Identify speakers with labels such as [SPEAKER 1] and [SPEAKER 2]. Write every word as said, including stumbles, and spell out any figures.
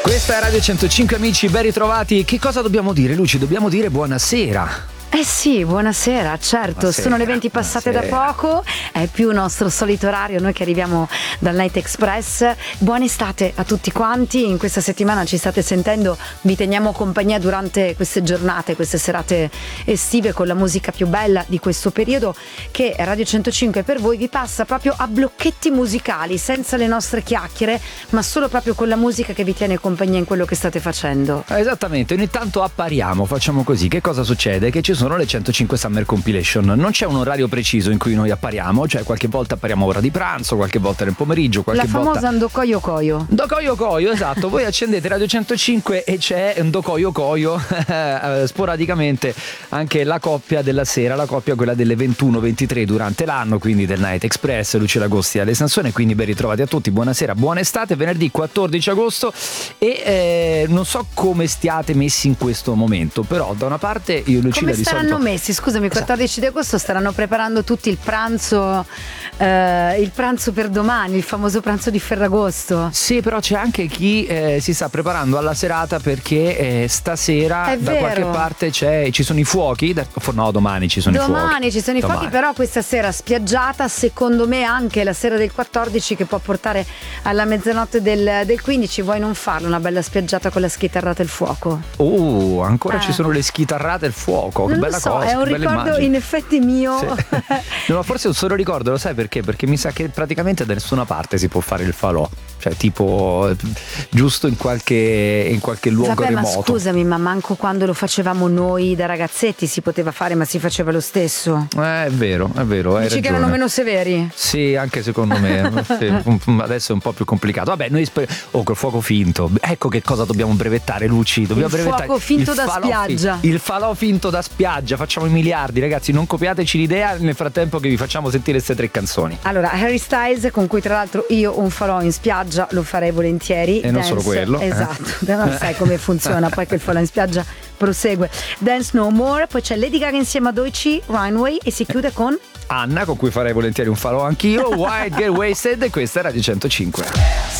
[SPEAKER 1] Questa è Radio centocinque, amici, ben ritrovati. Che cosa dobbiamo dire, Luci? Dobbiamo dire buonasera.
[SPEAKER 2] Eh sì, buonasera, certo,
[SPEAKER 1] Buonasera,
[SPEAKER 2] sono le venti passate
[SPEAKER 1] buonasera.
[SPEAKER 2] da poco, è più il nostro solito orario, noi che arriviamo dal Night Express. Buona estate a tutti quanti, in questa settimana ci state sentendo, vi teniamo compagnia durante queste giornate, queste serate estive con la musica più bella di questo periodo che Radio centocinque per voi vi passa proprio a blocchetti musicali, senza le nostre chiacchiere, ma solo proprio con la musica che vi tiene compagnia in quello che state facendo.
[SPEAKER 1] Esattamente, ogni tanto appariamo, facciamo così. Che cosa succede? Che ci sono le centocinque Summer Compilation. Non c'è un orario preciso in cui noi appariamo, cioè qualche volta appariamo a ora di pranzo, qualche volta nel pomeriggio, qualche
[SPEAKER 2] La famosa
[SPEAKER 1] volta
[SPEAKER 2] Ndokoyo Koyo.
[SPEAKER 1] Ndokoyo Koyo, esatto. Voi accendete Radio centocinque e c'è Ndokoyo Koyo sporadicamente anche la coppia della sera, la coppia quella delle ventuno ventitré durante l'anno, quindi del Night Express, Luce L'Agosti e Ale Sansone. Quindi ben ritrovati a tutti, buonasera, buona estate, venerdì quattordici agosto e eh, non so come stiate messi in questo momento, però da una parte io e Lucilla
[SPEAKER 2] Come
[SPEAKER 1] di
[SPEAKER 2] staranno
[SPEAKER 1] solito...
[SPEAKER 2] messi? Scusami, il quattordici di agosto staranno preparando tutti il pranzo, eh, il pranzo per domani, il famoso pranzo di Ferragosto.
[SPEAKER 1] Sì, però c'è anche chi eh, si sta preparando alla serata perché eh, stasera
[SPEAKER 2] È
[SPEAKER 1] da
[SPEAKER 2] vero.
[SPEAKER 1] qualche parte c'è, ci sono i fuochi. Da, no, domani ci sono i fuochi.
[SPEAKER 2] Domani ci sono i fuochi,
[SPEAKER 1] Domani.
[SPEAKER 2] però questa sera spiaggiata, secondo me anche la sera del quattordici che può portare alla mezzanotte del, del quindici. Vuoi non farlo? Una bella spiaggiata con la schitarrata e il fuoco?
[SPEAKER 1] Oh, ancora
[SPEAKER 2] Eh.
[SPEAKER 1] ci sono le schitarrate e il fuoco. Che
[SPEAKER 2] Non
[SPEAKER 1] bella
[SPEAKER 2] lo so,
[SPEAKER 1] cosa,
[SPEAKER 2] è un
[SPEAKER 1] che bella
[SPEAKER 2] ricordo
[SPEAKER 1] immagine.
[SPEAKER 2] in effetti mio.
[SPEAKER 1] Sì. No, ma forse un solo ricordo, lo sai perché? Perché mi sa che praticamente da nessuna parte si può fare il falò. Cioè, tipo, eh, giusto in qualche, in qualche luogo
[SPEAKER 2] Vabbè, ma
[SPEAKER 1] remoto.
[SPEAKER 2] scusami, ma manco quando lo facevamo noi da ragazzetti si poteva fare, ma si faceva lo stesso.
[SPEAKER 1] Eh, è vero, è vero, hai
[SPEAKER 2] Dici che
[SPEAKER 1] ragione.
[SPEAKER 2] erano meno severi?
[SPEAKER 1] Sì, anche secondo me. Sì, adesso è un po' più complicato. Vabbè, noi sper- oh, col fuoco finto. Ecco che cosa dobbiamo brevettare, Luci. Dobbiamo
[SPEAKER 2] Il
[SPEAKER 1] brevettare
[SPEAKER 2] fuoco finto
[SPEAKER 1] il
[SPEAKER 2] da
[SPEAKER 1] falò
[SPEAKER 2] spiaggia.
[SPEAKER 1] fi- il falò finto da spiaggia. Facciamo i miliardi, ragazzi. Non copiateci l'idea nel frattempo che vi facciamo sentire queste tre canzoni.
[SPEAKER 2] Allora, Harry Styles, con cui tra l'altro io un falò in spiaggia lo farei volentieri.
[SPEAKER 1] E non solo quello, eh.
[SPEAKER 2] Esatto, non sai come funziona poi che il falò in spiaggia prosegue. Dance No More, poi c'è Lady Gaga insieme a Doechii, Runway, e si chiude con
[SPEAKER 1] Anna, con cui farei volentieri un falò anch'io. Wild Get Wasted. E questa è Radio centocinque.